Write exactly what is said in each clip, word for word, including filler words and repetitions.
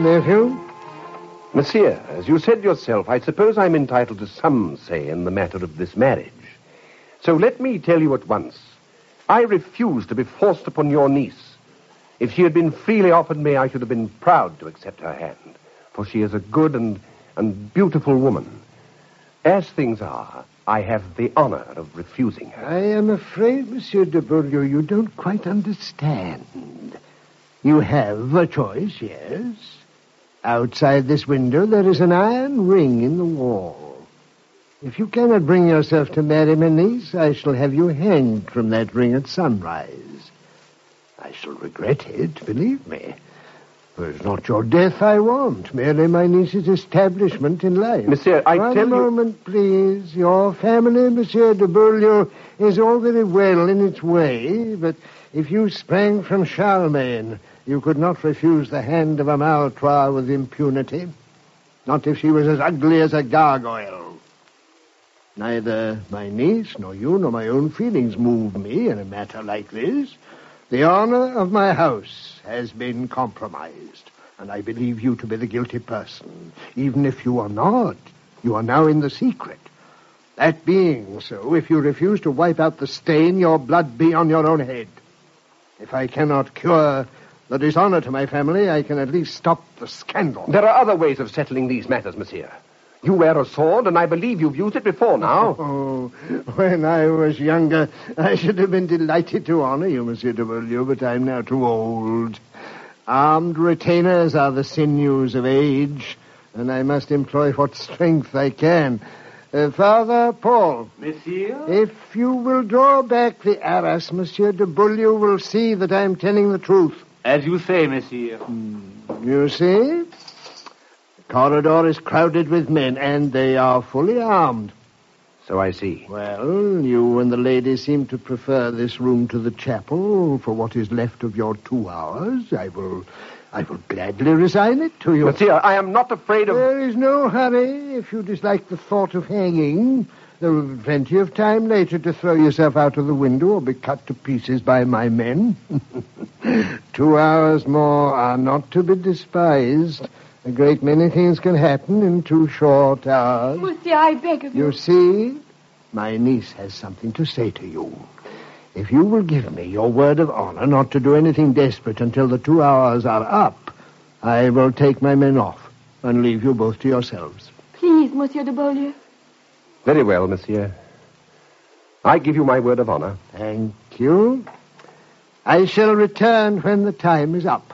nephew? Monsieur, as you said yourself, I suppose I'm entitled to some say in the matter of this marriage. So let me tell you at once, I refuse to be forced upon your niece. If she had been freely offered me, I should have been proud to accept her hand, for she is a good and, and beautiful woman. As things are, I have the honor of refusing her. I am afraid, Monsieur de Beaulieu, you don't quite understand. You have a choice, yes. Outside this window, there is an iron ring in the wall. If you cannot bring yourself to marry my niece, I shall have you hanged from that ring at sunrise. I shall regret it, believe me. For it's not your death I want, merely my niece's establishment in life. Monsieur, I One tell you... One moment, please. Your family, Monsieur de Beaulieu, is all very well in its way, but if you sprang from Charlemagne, you could not refuse the hand of a Maltroit with impunity. Not if she was as ugly as a gargoyle. Neither my niece, nor you, nor my own feelings move me in a matter like this. The honor of my house has been compromised, and I believe you to be the guilty person. Even if you are not, you are now in the secret. That being so, if you refuse to wipe out the stain, your blood be on your own head. If I cannot cure the dishonor to my family, I can at least stop the scandal. There are other ways of settling these matters, monsieur. You wear a sword, and I believe you've used it before now. Oh, when I was younger, I should have been delighted to honor you, Monsieur de Beaulieu, but I'm now too old. Armed retainers are the sinews of age, and I must employ what strength I can. Uh, Father Paul. Monsieur? If you will draw back the arras, Monsieur de Beaulieu will see that I'm telling the truth. As you say, monsieur. Mm, you see? The corridor is crowded with men, and they are fully armed. So I see. Well, you and the lady seem to prefer this room to the chapel for what is left of your two hours. I will... I will gladly resign it to you. Monsieur, I am not afraid of... There is no hurry. If you dislike the thought of hanging, there will be plenty of time later to throw yourself out of the window or be cut to pieces by my men. Two hours more are not to be despised. A great many things can happen in two short hours. Monsieur, I beg of you. You see, my niece has something to say to you. If you will give me your word of honor not to do anything desperate until the two hours are up, I will take my men off and leave you both to yourselves. Please, Monsieur de Beaulieu. Very well, monsieur. I give you my word of honor. Thank you. I shall return when the time is up.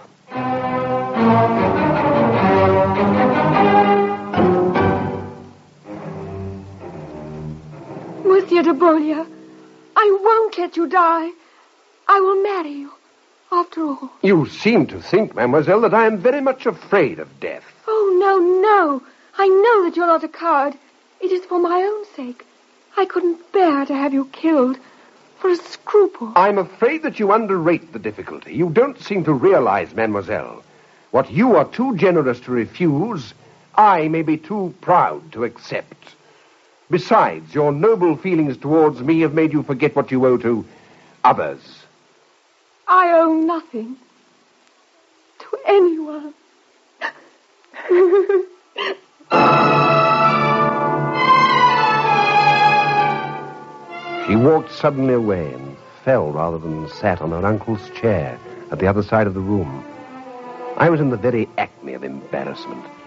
Monsieur de Beaulieu, I won't let you die. I will marry you, after all. You seem to think, mademoiselle, that I am very much afraid of death. Oh, no, no. I know that you're not a coward. It is for my own sake. I couldn't bear to have you killed for a scruple. I'm afraid that you underrate the difficulty. You don't seem to realize, mademoiselle. What you are too generous to refuse, I may be too proud to accept. Besides, your noble feelings towards me have made you forget what you owe to others. I owe nothing to anyone. She walked suddenly away and fell rather than sat on her uncle's chair at the other side of the room. I was in the very acme of embarrassment.